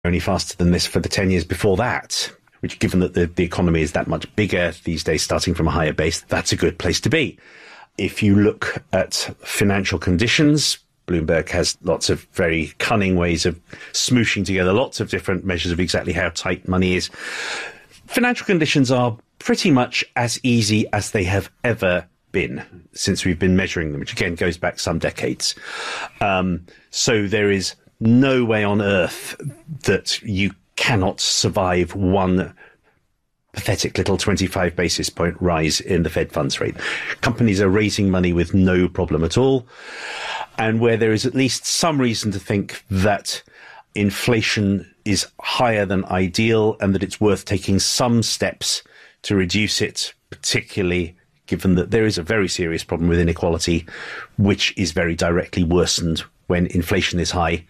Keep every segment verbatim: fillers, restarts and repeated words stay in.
only faster than this for the ten years before that, which, given that the, the economy is that much bigger these days, starting from a higher base, that's a good place to be. If you look at financial conditions, Bloomberg has lots of very cunning ways of smooshing together lots of different measures of exactly how tight money is. Financial conditions are pretty much as easy as they have ever been since we've been measuring them, which again goes back some decades. Um, so there is no way on earth that you cannot survive one pathetic little twenty-five basis point rise in the Fed funds rate. Companies are raising money with no problem at all. And where there is at least some reason to think that inflation is higher than ideal and that it's worth taking some steps to reduce it, particularly given that there is a very serious problem with inequality, which is very directly worsened when inflation is high.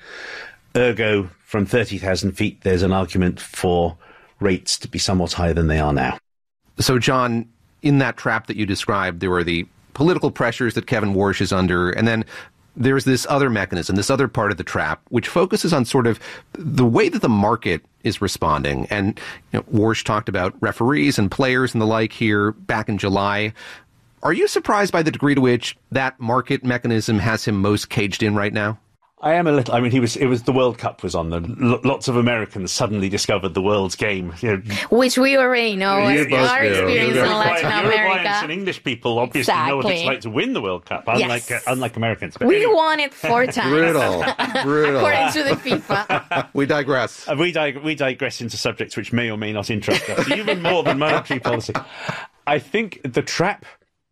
Ergo, from thirty thousand feet, there's an argument for rates to be somewhat higher than they are now. So, John, in that trap that you described, there were the political pressures that Kevin Warsh is under, and then there's this other mechanism, this other part of the trap, which focuses on sort of the way that the market is responding. And you know, Warsh talked about referees and players and the like here back in July. Are you surprised by the degree to which that market mechanism has him most caged in right now? I am a little. I mean, he was. It was the World Cup was on. The lots of Americans suddenly discovered the world's game, you know, which we already know was our experience in Latin America. Uruguayans and English people obviously exactly. know what it's like to win the World Cup, unlike yes. uh, unlike Americans. But we anyway. won it four times. Brutal, brutal. According to the FIFA. we digress. Uh, we dig- we digress into subjects which may or may not interest us, even more than monetary policy. I think the trap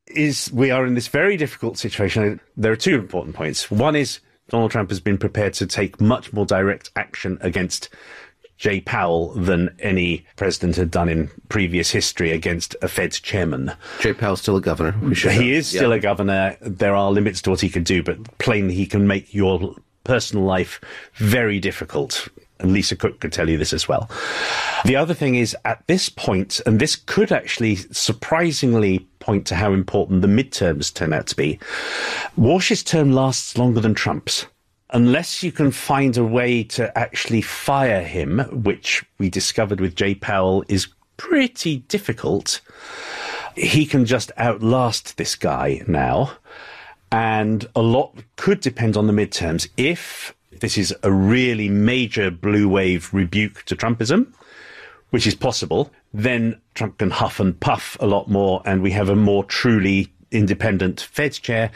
is we are in this very difficult situation. There are two important points. One is Donald Trump has been prepared to take much more direct action against Jay Powell than any president had done in previous history against a Fed's chairman. Jay Powell's still a governor. We should he have. is still yeah. a governor. There are limits to what he could do, but plainly he can make your personal life very difficult. And Lisa Cook could tell you this as well. The other thing is, at this point, and this could actually surprisingly point to how important the midterms turn out to be, Warsh's term lasts longer than Trump's. Unless you can find a way to actually fire him, which we discovered with Jay Powell is pretty difficult, he can just outlast this guy now. And a lot could depend on the midterms. If this is a really major blue wave rebuke to Trumpism, which is possible, then Trump can huff and puff a lot more and we have a more truly independent Fed chair.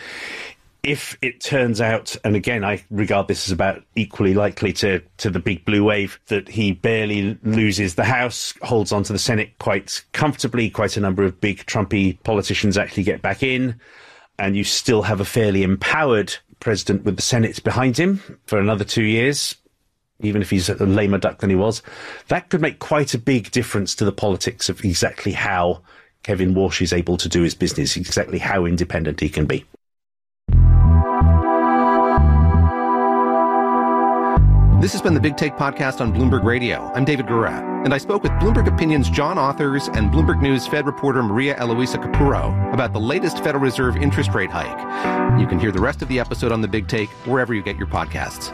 If it turns out, and again, I regard this as about equally likely to, to the big blue wave, that he barely loses the House, holds on to the Senate quite comfortably, quite a number of big Trumpy politicians actually get back in, and you still have a fairly empowered president with the Senate behind him for another two years, even if he's a lamer duck than he was, that could make quite a big difference to the politics of exactly how Kevin Warsh is able to do his business, exactly how independent he can be. This has been the Big Take podcast on Bloomberg Radio. I'm David Gura, and I spoke with Bloomberg Opinion's John Authers and Bloomberg News Fed reporter Maria Eloisa Capurro about the latest Federal Reserve interest rate hike. You can hear the rest of the episode on the Big Take wherever you get your podcasts.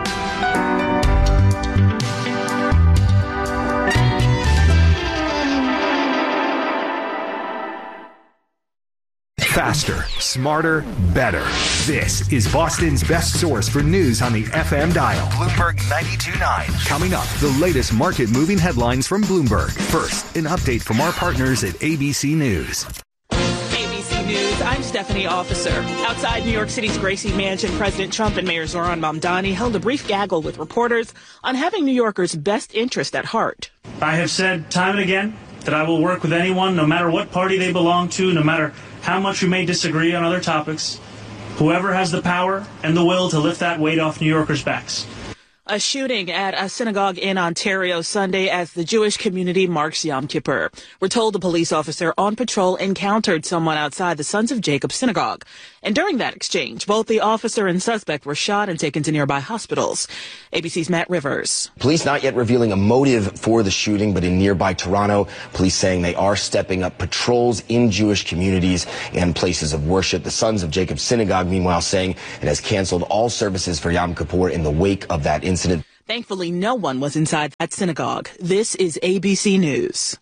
Faster, smarter, better. This is Boston's best source for news on the F M dial. Bloomberg ninety-two point nine. Coming up, the latest market-moving headlines from Bloomberg. First, an update from our partners at A B C News. A B C News, I'm Stephanie Officer. Outside New York City's Gracie Mansion, President Trump and Mayor Zohran Mamdani held a brief gaggle with reporters on having New Yorkers' best interest at heart. I have said time and again that I will work with anyone, no matter what party they belong to, no matter how much we may disagree on other topics, whoever has the power and the will to lift that weight off New Yorkers' backs. A shooting at a synagogue in Ontario Sunday as the Jewish community marks Yom Kippur. We're told a police officer on patrol encountered someone outside the Sons of Jacob synagogue. And during that exchange, both the officer and suspect were shot and taken to nearby hospitals. A B C's Matt Rivers. Police not yet revealing a motive for the shooting, but in nearby Toronto, police saying they are stepping up patrols in Jewish communities and places of worship. The Sons of Jacob synagogue, meanwhile, saying it has canceled all services for Yom Kippur in the wake of that incident. Thankfully, no one was inside that synagogue. This is A B C News.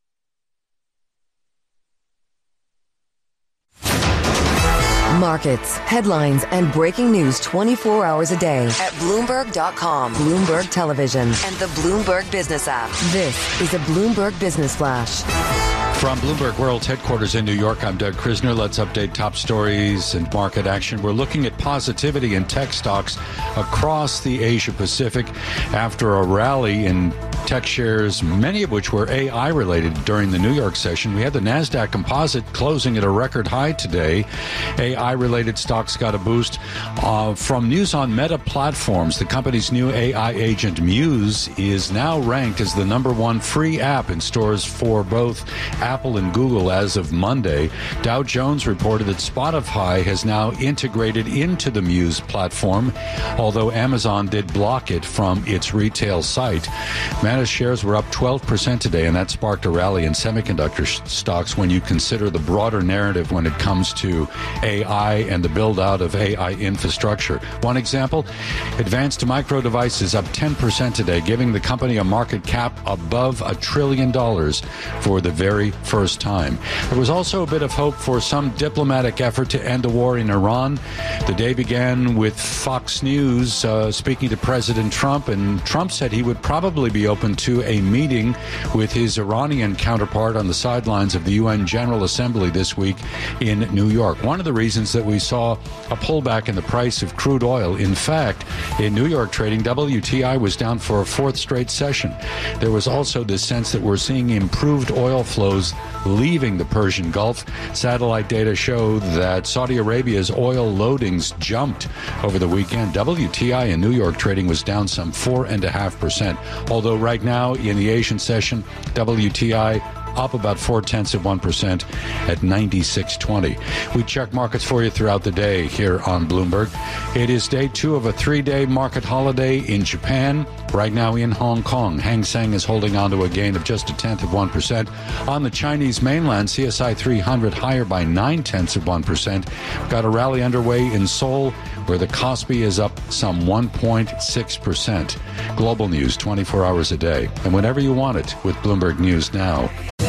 Markets, headlines, and breaking news twenty-four hours a day at Bloomberg dot com, Bloomberg Television, and the Bloomberg Business app. This is a Bloomberg Business Flash. From Bloomberg World's headquarters in New York, I'm Doug Krisner. Let's update top stories and market action. We're looking at positivity in tech stocks across the Asia Pacific after a rally in tech shares, many of which were A I related during the New York session. We had the NASDAQ Composite closing at a record high today. A I related stocks got a boost uh, from news on Meta Platforms. The company's new A I agent Muse is now ranked as the number one free app in stores for both Apple and Google as of Monday. Dow Jones reported that Spotify has now integrated into the Muse platform, although Amazon did block it from its retail site. Meta shares were up twelve percent today, and that sparked a rally in semiconductor sh- stocks when you consider the broader narrative when it comes to A I and the build-out of A I infrastructure. One example, Advanced Micro Devices up ten percent today, giving the company a market cap above a trillion dollars for the very first time. There was also a bit of hope for some diplomatic effort to end the war in Iran. The day began with Fox News uh, speaking to President Trump, and Trump said he would probably be open to a meeting with his Iranian counterpart on the sidelines of the U N General Assembly this week in New York. One of the reasons that we saw a pullback in the price of crude oil, in fact, in New York trading, W T I was down for a fourth straight session. There was also this sense that we're seeing improved oil flows leaving the Persian Gulf. Satellite data show that Saudi Arabia's oil loadings jumped over the weekend. W T I in New York trading was down some four point five percent. Although right now in the Asian session, W T I up about four-tenths of one percent at ninety-six twenty. We check markets for you throughout the day here on Bloomberg. It is day two of a three-day market holiday in Japan. Right now in Hong Kong, Hang Seng is holding on to a gain of just a tenth of one percent. On the Chinese mainland, C S I three hundred higher by nine-tenths of one percent. Got a rally underway in Seoul, where the Kospi is up some one point six percent. Global news twenty-four hours a day, and whenever you want it with Bloomberg News Now.